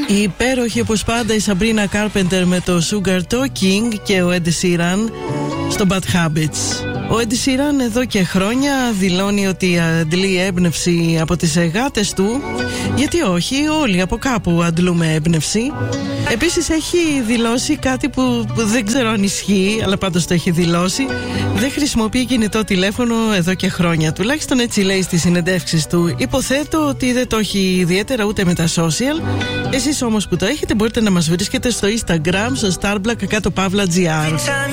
Η υπέροχη όπως πάντα η Sabrina Carpenter με το Sugar Talking και ο Ed Sheeran στο Bad Habits. Ο Ed Sheeran εδώ και χρόνια δηλώνει ότι αντλεί έμπνευση από τις γάτες του. Γιατί όχι, όλοι από κάπου αντλούμε έμπνευση. Επίσης έχει δηλώσει κάτι που δεν ξέρω αν ισχύει, αλλά πάντως το έχει δηλώσει. Δεν χρησιμοποιεί κινητό τηλέφωνο εδώ και χρόνια. Τουλάχιστον έτσι λέει στις συνεντεύξεις του. Υποθέτω ότι δεν το έχει ιδιαίτερα ούτε με τα social. Εσείς όμως που το έχετε μπορείτε να μας βρίσκετε στο Instagram, στο Starblack _GR.